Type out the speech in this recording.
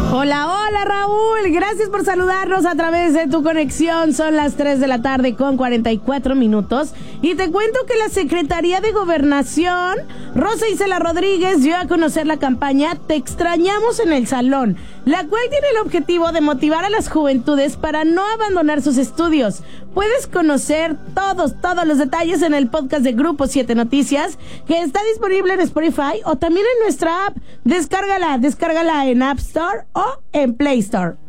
Hola, hola Raúl, gracias por saludarnos a través de tu conexión. Son las 3 de la tarde con 44 minutos y te cuento que la Secretaría de Gobernación, Rosa Isela Rodríguez, dio a conocer la campaña Te extrañamos en el salón, la cual tiene el objetivo de motivar a las juventudes para no abandonar sus estudios. Puedes conocer todos los detalles en el podcast de Grupo 7 Noticias, que está disponible en Spotify o también en nuestra app. Descárgala en App Store o en Play Store.